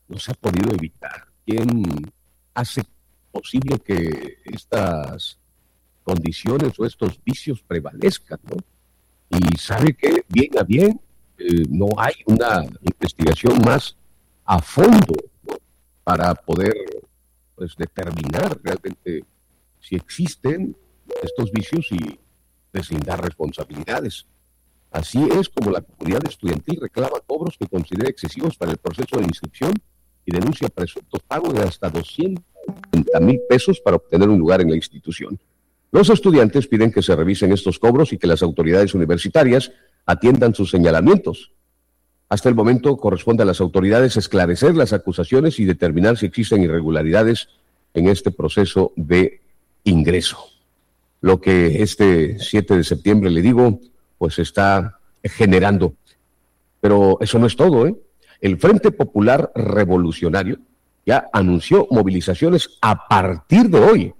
no se ha podido evitar. ¿Quién hace posible que estas condiciones o estos vicios prevalezcan, ¿no? Y sabe que, bien a bien, no hay una investigación más a fondo, ¿no?, para poder, pues, determinar realmente si existen estos vicios y deslindar responsabilidades. Así es como la comunidad estudiantil reclama cobros que considera excesivos para el proceso de inscripción y denuncia presuntos pagos de hasta 250,000 pesos para obtener un lugar en la institución. Los estudiantes piden que se revisen estos cobros y que las autoridades universitarias atiendan sus señalamientos. Hasta el momento corresponde a las autoridades esclarecer las acusaciones y determinar si existen irregularidades en este proceso de ingreso. Lo que este 7 de septiembre, le digo, pues está generando. Pero eso no es todo, ¿eh? El Frente Popular Revolucionario ya anunció movilizaciones a partir de hoy.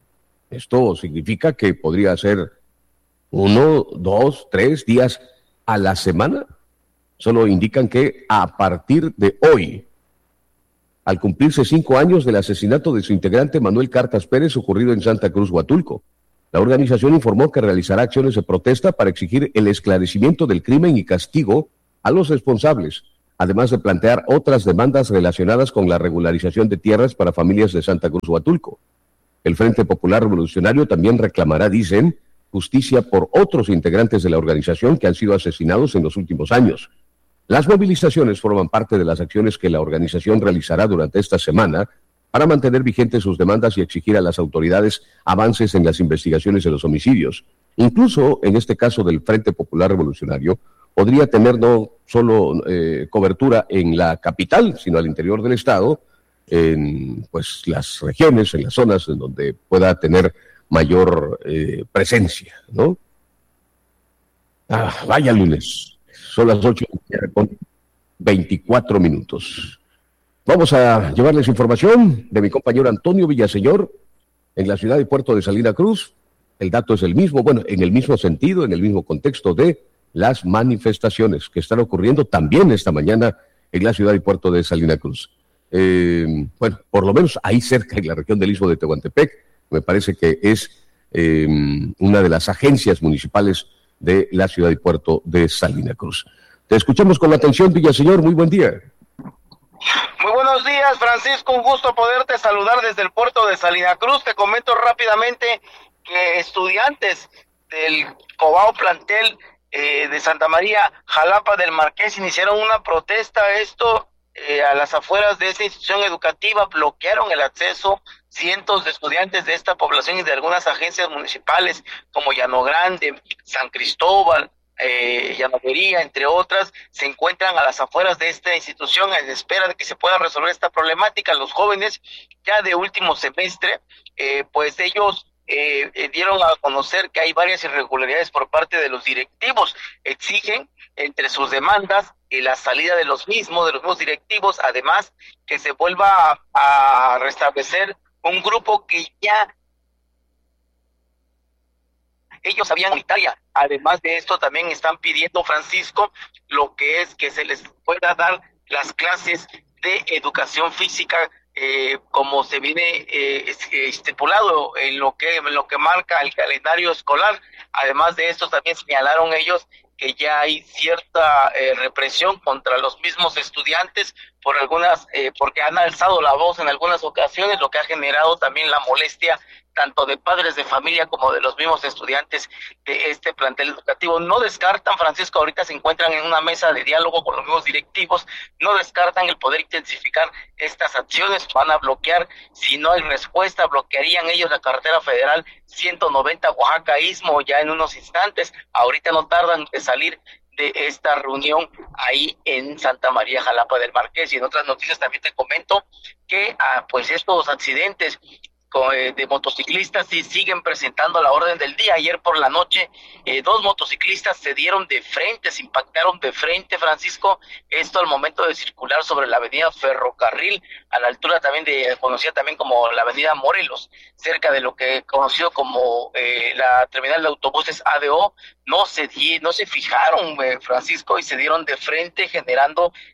Esto significa que podría ser 1, 2, 3 días a la semana. Solo indican que a partir de hoy, al cumplirse 5 años del asesinato de su integrante Manuel Cartas Pérez ocurrido en Santa Cruz, Huatulco, la organización informó que realizará acciones de protesta para exigir el esclarecimiento del crimen y castigo a los responsables, además de plantear otras demandas relacionadas con la regularización de tierras para familias de Santa Cruz, Huatulco. El Frente Popular Revolucionario también reclamará, dicen, justicia por otros integrantes de la organización que han sido asesinados en los últimos años. Las movilizaciones forman parte de las acciones que la organización realizará durante esta semana para mantener vigentes sus demandas y exigir a las autoridades avances en las investigaciones de los homicidios. Incluso en este caso del Frente Popular Revolucionario, podría tener no solo cobertura en la capital, sino al interior del Estado, en pues las regiones, en las zonas en donde pueda tener mayor presencia, ¿no? Vaya lunes, son las 8:24. Vamos a llevarles información de mi compañero Antonio Villaseñor en la ciudad de Puerto de Salina Cruz. El dato es el mismo, bueno, en el mismo sentido, en el mismo contexto de las manifestaciones que están ocurriendo también esta mañana en la ciudad de Puerto de Salina Cruz. Bueno, por lo menos ahí cerca, en la región del Istmo de Tehuantepec, me parece que es una de las agencias municipales de la ciudad de Puerto de Salina Cruz. Te escuchamos con la atención, Villaseñor, muy buen día. Muy buenos días, Francisco, un gusto poderte saludar desde el puerto de Salina Cruz. Te comento rápidamente que estudiantes del Cobao plantel de Santa María Jalapa del Marqués iniciaron una protesta. Esto a las afueras de esta institución educativa, bloquearon el acceso. Cientos de estudiantes de esta población y de algunas agencias municipales como Llano Grande, San Cristóbal, Llanovería, entre otras, se encuentran a las afueras de esta institución en espera de que se pueda resolver esta problemática. Los jóvenes ya de último semestre, pues ellos dieron a conocer que hay varias irregularidades por parte de los directivos. Exigen entre sus demandas la salida de los mismos directivos, además que se vuelva a restablecer un grupo que ya ellos habían unitaria. Además de esto, también están pidiendo, Francisco, lo que es que se les pueda dar las clases de educación física como se viene estipulado en lo que marca el calendario escolar. Además de esto, también señalaron ellos que ya hay cierta represión contra los mismos estudiantes por porque han alzado la voz en algunas ocasiones, lo que ha generado también la molestia tanto de padres de familia como de los mismos estudiantes de este plantel educativo. No descartan, Francisco, ahorita se encuentran en una mesa de diálogo con los mismos directivos, no descartan el poder intensificar estas acciones. Van a bloquear, si no hay respuesta, bloquearían ellos la carretera federal 190 Oaxaca-Istmo ya en unos instantes. Ahorita no tardan en salir de esta reunión ahí en Santa María Jalapa del Marqués. Y en otras noticias también te comento que pues estos accidentes de motociclistas sí siguen presentando la orden del día. Ayer por la noche 2 motociclistas se dieron de frente, se impactaron de frente, Francisco, esto al momento de circular sobre la avenida Ferrocarril, a la altura también conocida también como la avenida Morelos, cerca de lo que conocido como la terminal de autobuses ADO. No se fijaron, Francisco, y se dieron de frente, generando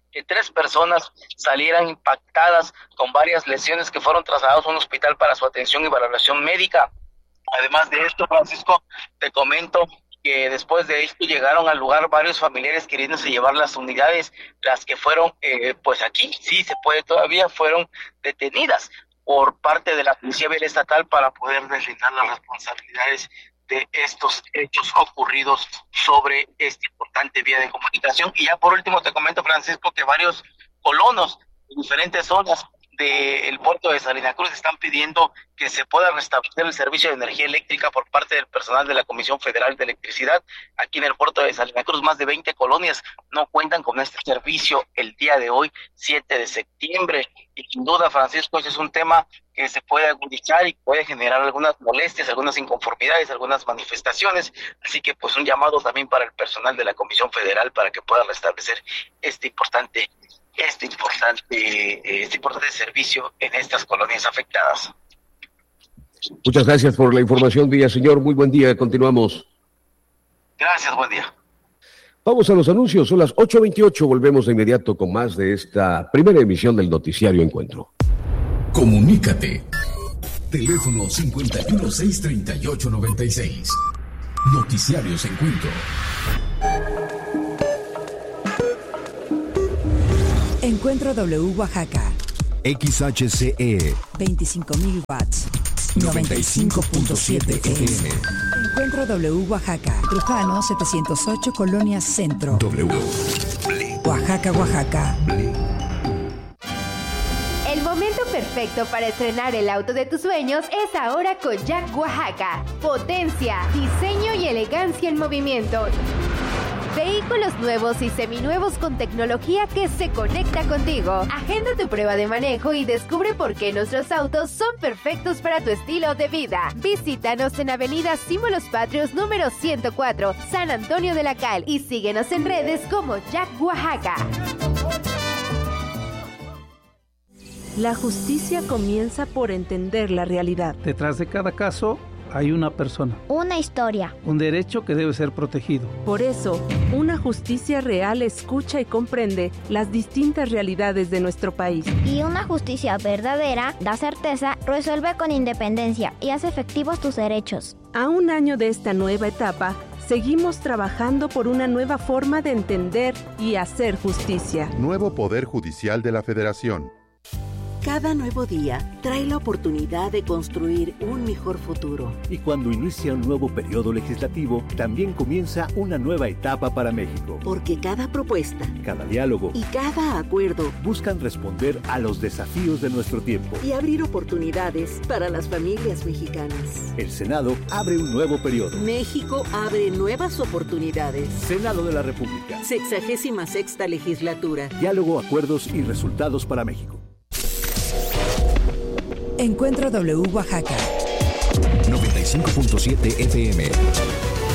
que 3 personas salieran impactadas con varias lesiones que fueron trasladados a un hospital para su atención y valoración médica. Además de esto, Francisco, te comento que después de esto llegaron al lugar varios familiares queriéndose llevar las unidades, las que fueron, pues aquí sí se puede todavía, fueron detenidas por parte de la Policía Vial Estatal para poder deslindar las responsabilidades de estos hechos ocurridos sobre esta importante vía de comunicación. Y ya por último te comento, Francisco, que varios colonos en diferentes zonas del puerto de Salina Cruz están pidiendo que se pueda restablecer el servicio de energía eléctrica por parte del personal de la Comisión Federal de Electricidad. Aquí en el puerto de Salina Cruz, más de 20 colonias no cuentan con este servicio el día de hoy, 7 de septiembre. Y sin duda, Francisco, ese es un tema que se puede agudizar y puede generar algunas molestias, algunas inconformidades, algunas manifestaciones. Así que pues un llamado también para el personal de la Comisión Federal para que pueda restablecer este importante servicio en estas colonias afectadas. Muchas gracias por la información, Villaseñor. Muy buen día. Continuamos. Gracias, buen día. Vamos a los anuncios. Son las 8:28. Volvemos de inmediato con más de esta primera emisión del Noticiario Encuentro. Comunícate. Teléfono 5163896. Noticiarios Encuentro. Encuentro W Oaxaca. XHCE 25.000 watts. 95.7 FM. Encuentro W Oaxaca. Trujano 708, Colonia Centro. W. Oaxaca, Oaxaca. El momento perfecto para estrenar el auto de tus sueños es ahora con Jack Oaxaca. Potencia, diseño y elegancia en movimiento. Vehículos nuevos y seminuevos con tecnología que se conecta contigo. Agenda tu prueba de manejo y descubre por qué nuestros autos son perfectos para tu estilo de vida. Visítanos en Avenida Símbolos Patrios número 104, San Antonio de la Cal, y síguenos en redes como Jack Oaxaca. La justicia comienza por entender la realidad. Detrás de cada caso hay una persona. Una historia. Un derecho que debe ser protegido. Por eso, una justicia real escucha y comprende las distintas realidades de nuestro país. Y una justicia verdadera da certeza, resuelve con independencia y hace efectivos tus derechos. A un año de esta nueva etapa, seguimos trabajando por una nueva forma de entender y hacer justicia. Nuevo Poder Judicial de la Federación. Cada nuevo día trae la oportunidad de construir un mejor futuro. Y cuando inicia un nuevo periodo legislativo, también comienza una nueva etapa para México. Porque cada propuesta, cada diálogo y cada acuerdo buscan responder a los desafíos de nuestro tiempo y abrir oportunidades para las familias mexicanas. El Senado abre un nuevo periodo. México abre nuevas oportunidades. Senado de la República. 66ª legislatura. Diálogo, acuerdos y resultados para México. Encuentro W Oaxaca. 95.7 FM.